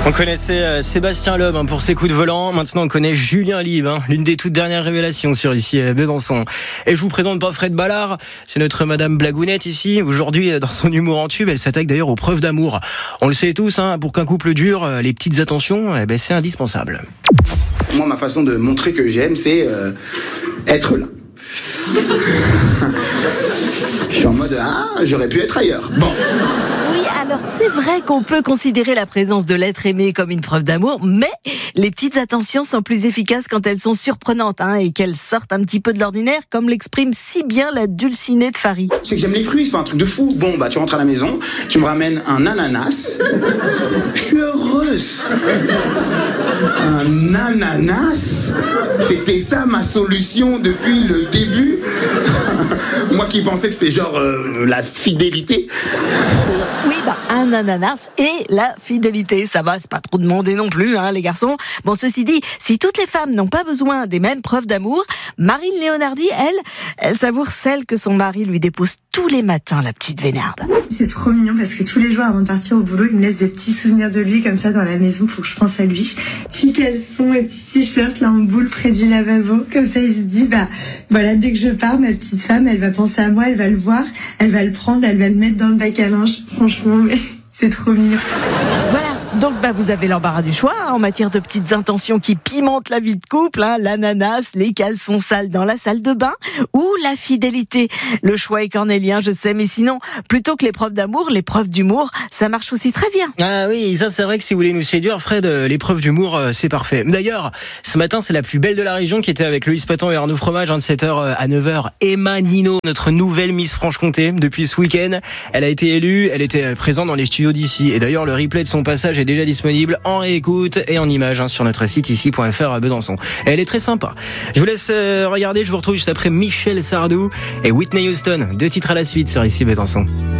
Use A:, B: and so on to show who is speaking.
A: On connaissait Sébastien Loeb pour ses coups de volant. Maintenant, on connaît Julien Live, l'une des toutes dernières révélations sur ici Besançon. Et je vous présente pas Fred Ballard, c'est notre Madame Blagounette ici. Aujourd'hui, dans son humour en tube, elle s'attaque d'ailleurs aux preuves d'amour. On le sait tous, pour qu'un couple dure, les petites attentions, c'est indispensable.
B: Moi, ma façon de montrer que j'aime, c'est être là. Je suis en mode, j'aurais pu être ailleurs. Bon.
C: Oui, alors c'est vrai qu'on peut considérer la présence de l'être aimé comme une preuve d'amour, mais les petites attentions sont plus efficaces quand elles sont surprenantes et qu'elles sortent un petit peu de l'ordinaire, comme l'exprime si bien la Dulcinée de Fary.
B: C'est que j'aime les fruits, c'est pas un truc de fou. Bon, tu rentres à la maison, tu me ramènes un ananas. Je suis heureuse. Un ananas? C'était ça ma solution depuis le début? Moi qui pensais que c'était genre la fidélité.
C: Oui, un ananas et la fidélité, ça va, c'est pas trop demandé non plus, les garçons. Bon, ceci dit, si toutes les femmes n'ont pas besoin des mêmes preuves d'amour, Marine Léonardi, elle savoure celle que son mari lui dépose tous les matins, la petite Vénarde.
D: C'est trop mignon parce que tous les jours avant de partir au boulot, il me laisse des petits souvenirs de lui comme ça dans la maison, faut que je pense à lui. Petits caleçons et petits t-shirts là en boule près du lavabo, comme ça il se dit voilà, dès que je pars, ma petite femme, elle va penser à moi, elle va le voir, elle va le prendre, elle va le mettre dans le bac à linge. Franchement, mais c'est trop mignon.
C: Voilà. Donc vous avez l'embarras du choix en matière de petites intentions qui pimentent la vie de couple, l'ananas, les caleçons sales dans la salle de bain ou la fidélité. Le choix est cornélien, je sais, mais sinon, plutôt que les preuves d'amour, les preuves d'humour, ça marche aussi très bien.
A: Ah oui, ça c'est vrai que si vous voulez nous séduire, Fred, les preuves d'humour, c'est parfait. D'ailleurs, ce matin, c'est la plus belle de la région qui était avec Loïs Patan et Arnaud Fromage, de 7h à 9h. Emma Nino, notre nouvelle Miss Franche-Comté, depuis ce week-end. Elle a été élue, elle était présente dans les studios d'ici. Et d'ailleurs, le replay de son passage est déjà disponible en réécoute et en images sur notre site ici.fr à Besançon. Et elle est très sympa. Je vous laisse regarder, je vous retrouve juste après Michel Sardou et Whitney Houston. 2 titres à la suite sur ici Besançon.